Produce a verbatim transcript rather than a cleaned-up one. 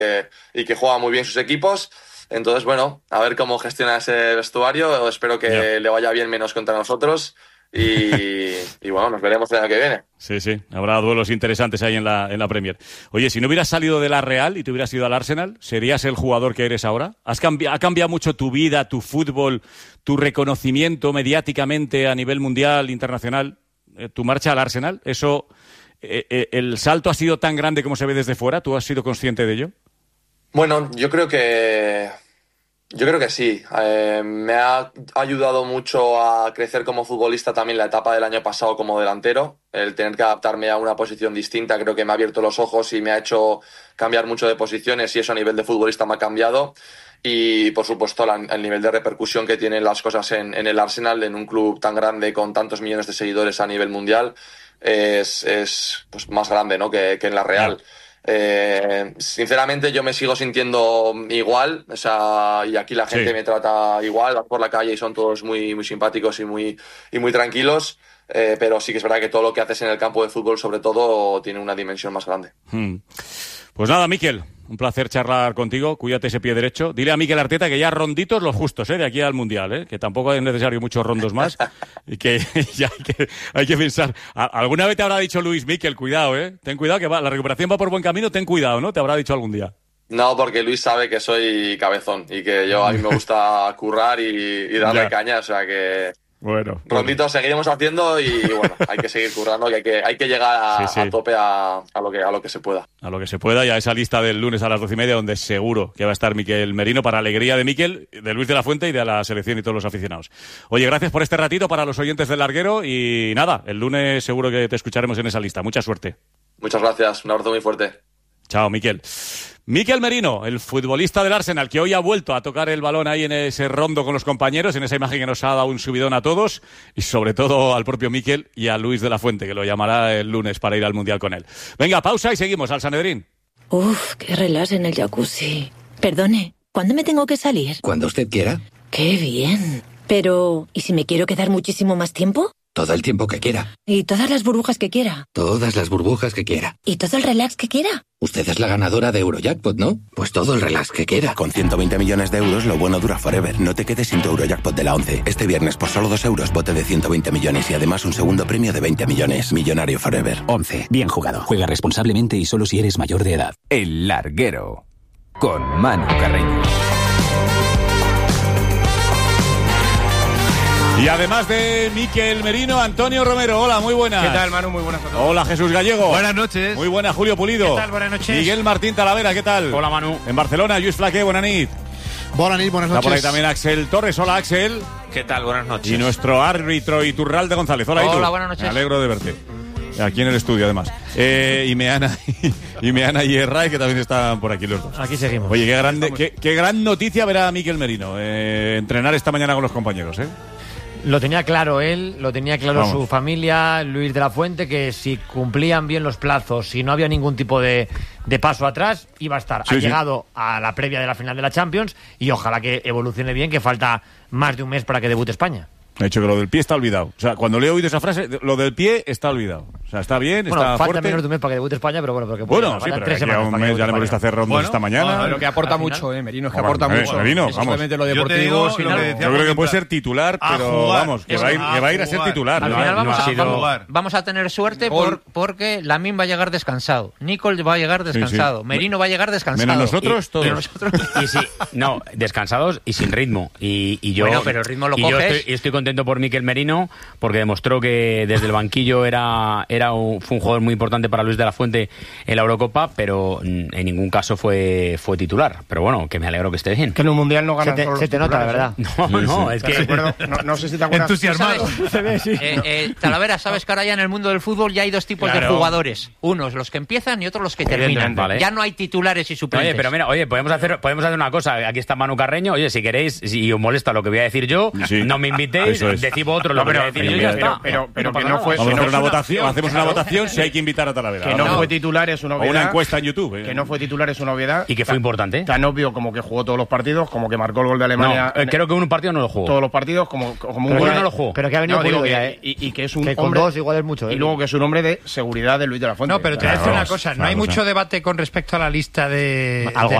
que, y que juega muy bien sus equipos. Entonces, bueno, a ver cómo gestiona ese vestuario. Espero que yeah. le vaya bien menos contra nosotros. Y, y bueno, nos veremos el año que viene. Sí, sí, habrá duelos interesantes ahí en la, en la Premier. Oye, si no hubieras salido de la Real y te hubieras ido al Arsenal, ¿serías el jugador que eres ahora? ¿Has cambi- ¿Ha cambiado mucho tu vida, tu fútbol, tu reconocimiento mediáticamente a nivel mundial, internacional? Eh, ¿Tu marcha al Arsenal? ¿Eso, eh, eh, el salto ha sido tan grande como se ve desde fuera? ¿Tú has sido consciente de ello? Bueno, yo creo que... Yo creo que sí. Eh, me ha ayudado mucho a crecer como futbolista también la etapa del año pasado como delantero. El tener que adaptarme a una posición distinta creo que me ha abierto los ojos y me ha hecho cambiar mucho de posiciones, y eso a nivel de futbolista me ha cambiado. Y por supuesto la, el nivel de repercusión que tienen las cosas en, en el Arsenal, en un club tan grande con tantos millones de seguidores a nivel mundial, es, es pues más grande, ¿no? que, que en la Real. Yeah. Eh, sinceramente yo me sigo sintiendo igual, o sea, y aquí la gente sí. me trata igual, vas por la calle y son todos muy, muy simpáticos y muy, y muy tranquilos, eh, pero sí que es verdad que todo lo que haces en el campo de fútbol sobre todo tiene una dimensión más grande. Hmm. Pues nada, Mikel, un placer charlar contigo, cuídate ese pie derecho. Dile a Mikel Arteta que ya ronditos los justos, ¿eh? De aquí al Mundial, ¿eh? Que tampoco es necesario muchos rondos más y que ya hay que, hay que pensar. Alguna vez te habrá dicho Luis Mikel, cuidado, ¿eh? Ten cuidado que va, la recuperación va por buen camino, ten cuidado, ¿no? Te habrá dicho algún día. No, porque Luis sabe que soy cabezón y que yo a mí me gusta currar y, y darle ya. caña, o sea que... Bueno, ronditos bueno. seguiremos haciendo y, y bueno, hay que seguir currando, que hay que, hay que llegar a, sí, sí. a tope a, a, lo que, a lo que se pueda. A lo que se pueda, y a esa lista del lunes a las doce y media, donde seguro que va a estar Mikel Merino, para alegría de Mikel, de Luis de la Fuente y de la selección y todos los aficionados. Oye, gracias por este ratito para los oyentes del Larguero, y nada, el lunes seguro que te escucharemos en esa lista. Mucha suerte. Muchas gracias, un abrazo muy fuerte. Chao, Mikel. Mikel Merino, el futbolista del Arsenal, que hoy ha vuelto a tocar el balón ahí en ese rondo con los compañeros, en esa imagen que nos ha dado un subidón a todos, y sobre todo al propio Mikel y a Luis de la Fuente, que lo llamará el lunes para ir al Mundial con él. Venga, pausa y seguimos al Sanedrín. Uf, qué relax en el jacuzzi. Perdone, ¿cuándo me tengo que salir? Cuando usted quiera. Qué bien. Pero, ¿y si me quiero quedar muchísimo más tiempo? Todo el tiempo que quiera. ¿Y todas las burbujas que quiera? Todas las burbujas que quiera. ¿Y todo el relax que quiera? Usted es la ganadora de Eurojackpot, ¿no? Pues todo el relax que quiera. Con ciento veinte millones de euros, lo bueno dura forever. No te quedes sin tu Eurojackpot de la once. Este viernes, por solo dos euros, bote de ciento veinte millones y además un segundo premio de veinte millones. Millonario forever. once. Bien jugado. Juega responsablemente y solo si eres mayor de edad. El Larguero. Con Manu Carreño. Y además de Mikel Merino, Antonio Romero. Hola, muy buenas. ¿Qué tal, Manu? Muy buenas a todos. Hola, Jesús Gallego. Buenas noches. Muy buenas, Julio Pulido. ¿Qué tal? Buenas noches. Miguel Martín Talavera, ¿qué tal? Hola, Manu. En Barcelona, Lluís Flaqué, buenas nit. Buenas nit, buenas noches. Está por ahí también Axel Torres. Hola, Axel. ¿Qué tal? Buenas noches. Y nuestro árbitro Iturralde González. Hola, Itu. Hola, buenas noches. Me alegro de verte. Aquí en el estudio, además. Eh, y Meana y Meana y Erray, que también están por aquí los dos. Aquí seguimos. Oye, qué, grande, qué, qué gran noticia ver a Mikel Merino eh, entrenar esta mañana con los compañeros, ¿eh? Lo tenía claro él, lo tenía claro Vamos. su familia, Luis de la Fuente, que si cumplían bien los plazos, si no había ningún tipo de, de paso atrás, iba a estar. Sí, ha sí. llegado a la previa de la final de la Champions y ojalá que evolucione bien, que falta más de un mes para que debute España. Ha dicho que lo del pie está olvidado. O sea, cuando le he oído esa frase, lo del pie está olvidado. O sea, está bien, bueno, está falta fuerte. menos de un mes para que debute España, pero bueno, porque Bueno, sí, pero tres aquí a un mes ya le hemos visto hacer rondos bueno, esta mañana. Bueno, lo que aporta mucho, eh, Merino, es que bueno, aporta eh, mucho. Merino, es vamos. simplemente lo deportivo. Yo, te digo, sino... lo que Yo creo que puede ser titular, pero jugar. vamos, que Es va a ir, a que va a, ir a ser jugar. titular. Al ¿no? final No vamos, ha a, sido- vamos, vamos a tener suerte Por- por, porque Lamine va a llegar descansado, Nicol va a llegar descansado, sí. Merino va a llegar descansado. Menos nosotros, Y- todos. pero nosotros- Y sí, no, descansados y sin ritmo. Y, y yo, Bueno, pero el ritmo lo y yo coges. estoy, y estoy contento por Mikel Merino, porque demostró que desde el banquillo era, era un, fue un jugador muy importante para Luis de la Fuente en la Eurocopa, pero en ningún caso fue, fue titular. Pero bueno, que me alegro que esté bien. Que en un mundial no Se ganan te, solo se los te nota, la titulares, verdad. No, no, es ¿eh? que... Recuerdo, no, no sé si te acuerdas. Entusiasmado. Se ve, sí. Eh, eh, Talavera, sabes que ahora ya en el mundo del fútbol ya hay dos tipos Claro. de jugadores. Unos los que empiezan y otros los que terminan. Evidentemente, vale. Ya no hay titulares y suplentes. Oye, pero mira, oye, podemos hacer, podemos hacer una cosa. Aquí está Manu Carreño. Oye, si queréis, si os molesta lo que voy a decir yo, Sí. no me invitéis, Eso es. decid otro lo No, que pero, voy a decir yo y pero- ya está. pero, pero, pero No que pasa no nada. fue. Vamos a no hacer una fue votación, opción. hacemos Haremos una votación si hay que invitar a Talavera. Que no, no fue titular es una obviedad. O una encuesta en YouTube. ¿eh? Que no fue titular es una obviedad. Y que fue importante. Tan obvio como que jugó todos los partidos, como que marcó el gol de Alemania. No, eh, creo que en un partido no lo jugó. Todos los partidos, como, como un gol no lo jugó. Pero que ha venido no, digo que, ya, eh. y, y que es un que con hombre. dos igual es mucho. ¿eh? Y luego que es un hombre de seguridad de Luis de la Fuente. No, pero te voy a decir una cosa. No hay Vamos, mucho eh. debate con respecto a la lista de. Algo